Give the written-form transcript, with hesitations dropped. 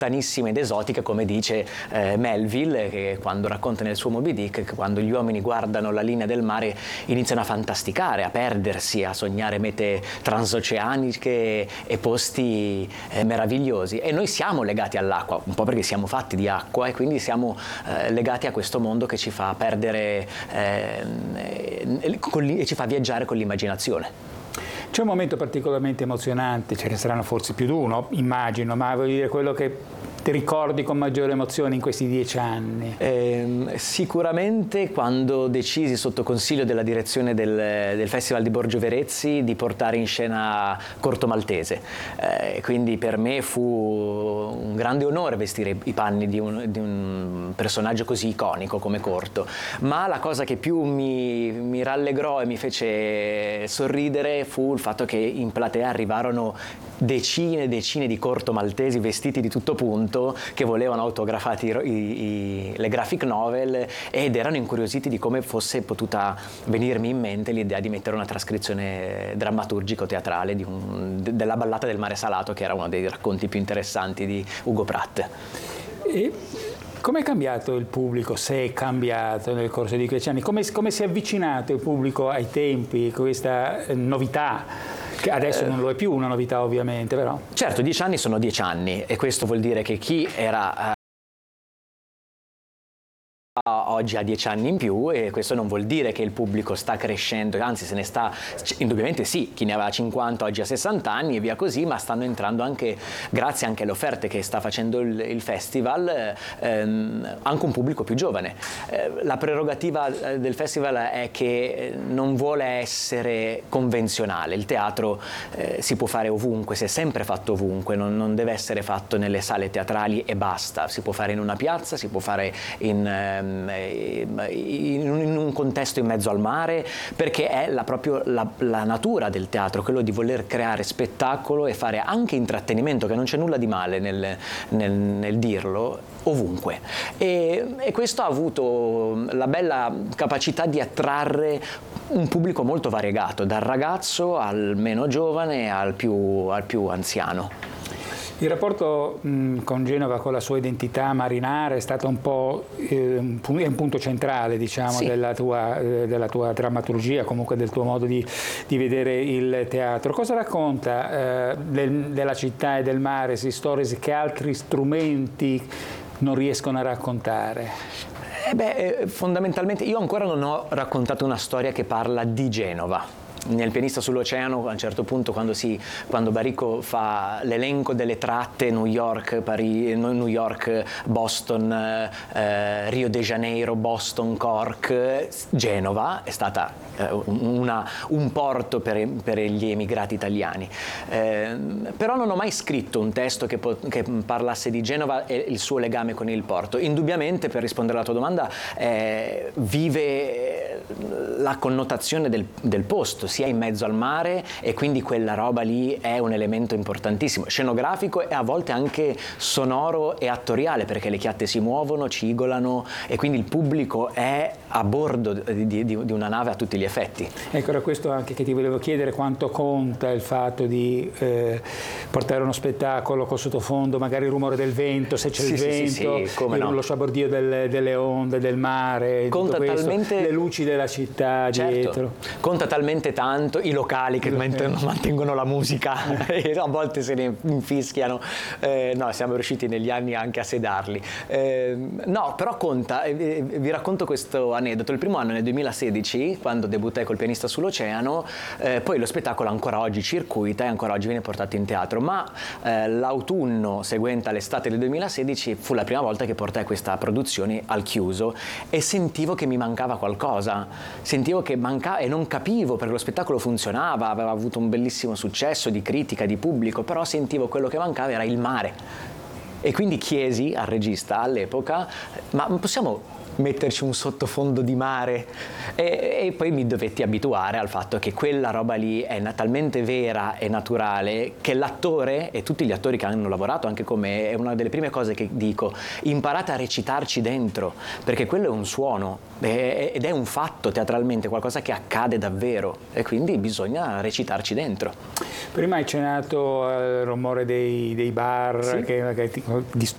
lontanissima ed esotica, come dice Melville, che quando racconta nel suo Moby Dick, che quando gli uomini guardano la linea del mare iniziano a fantasticare, a perdersi, a sognare mete transoceaniche e posti meravigliosi. E noi siamo legati all'acqua, un po' perché siamo fatti di acqua, e quindi siamo legati a questo mondo che ci fa perdere e ci fa viaggiare con l'immaginazione. C'è un momento particolarmente emozionante, ce ne saranno forse più di uno, immagino, ma voglio dire quello che ti ricordi con maggiore emozione in questi 10 anni? Sicuramente quando decisi, sotto consiglio della direzione del Festival di Borgio Verezzi, di portare in scena Corto Maltese. Quindi per me fu un grande onore vestire i panni di un personaggio così iconico come Corto. Ma la cosa che più mi rallegrò e mi fece sorridere fu il fatto che in platea arrivarono decine e decine di corto maltesi vestiti di tutto punto, che volevano autografati le graphic novel, ed erano incuriositi di come fosse potuta venirmi in mente l'idea di mettere una trascrizione drammaturgico-teatrale della Ballata del Mare Salato, che era uno dei racconti più interessanti di Ugo Pratt. E come è cambiato il pubblico, se è cambiato nel corso di questi anni? Come si è avvicinato il pubblico ai tempi, questa novità? Che adesso non lo è più una novità, ovviamente, però. Certo, 10 anni sono 10 anni, e questo vuol dire che chi era oggi ha 10 anni in più, e questo non vuol dire che il pubblico sta crescendo, anzi se ne sta, indubbiamente sì, chi ne aveva 50 oggi ha 60 anni e via così, ma stanno entrando anche, grazie anche alle offerte che sta facendo il festival, anche un pubblico più giovane. La prerogativa del festival è che non vuole essere convenzionale, il teatro si può fare ovunque, si è sempre fatto ovunque, non deve essere fatto nelle sale teatrali e basta, si può fare in una piazza, si può fare in un contesto in mezzo al mare, perché è proprio la natura del teatro, quello di voler creare spettacolo e fare anche intrattenimento, che non c'è nulla di male nel dirlo, ovunque. E questo ha avuto la bella capacità di attrarre un pubblico molto variegato, dal ragazzo al meno giovane al più anziano. Il rapporto con Genova, con la sua identità marinara, è stato un po' un punto centrale, diciamo, sì, della tua drammaturgia, comunque del tuo modo di vedere il teatro. Cosa racconta della città e del mare, stories che altri strumenti non riescono a raccontare? Fondamentalmente io ancora non ho raccontato una storia che parla di Genova. Nel Pianista sull'Oceano, a un certo punto, quando Baricco fa l'elenco delle tratte New York, Boston, Rio de Janeiro, Boston, Cork, Genova è stata un porto per gli emigrati italiani. Però non ho mai scritto un testo che parlasse di Genova e il suo legame con il porto. Indubbiamente, per rispondere alla tua domanda, vive la connotazione del posto, sia in mezzo al mare, e quindi quella roba lì è un elemento importantissimo, scenografico e a volte anche sonoro e attoriale, perché le chiatte si muovono, cigolano, e quindi il pubblico è a bordo di una nave a tutti gli effetti. Ecco, era questo anche che ti volevo chiedere: quanto conta il fatto di portare uno spettacolo con sottofondo magari il rumore del vento, se c'è il vento, lo sciabordio delle onde, del mare, conta tutto questo, talmente, le luci della città, certo, dietro. Conta talmente tanto, i locali che mantengono la musica e a volte se ne infischiano, no, siamo riusciti negli anni anche a sedarli, no, però conta. Vi racconto questo aneddoto. Il primo anno, nel 2016, quando debuttai col Pianista sull'Oceano, poi lo spettacolo ancora oggi circuita e ancora oggi viene portato in teatro, ma l'autunno seguente all'estate del 2016 fu la prima volta che portai questa produzione al chiuso, e sentivo che mi mancava qualcosa, sentivo che mancava, e non capivo, perché lo spettacolo funzionava, aveva avuto un bellissimo successo di critica, di pubblico, però sentivo quello che mancava era il mare. E quindi chiesi al regista all'epoca: ma possiamo metterci un sottofondo di mare? E poi mi dovetti abituare al fatto che quella roba lì è talmente vera e naturale che l'attore, e tutti gli attori che hanno lavorato anche con me, è una delle prime cose che dico: imparate a recitarci dentro, perché quello è un suono ed è un fatto teatralmente, qualcosa che accade davvero, e quindi bisogna recitarci dentro. Prima hai accennato al rumore dei bar, sì, che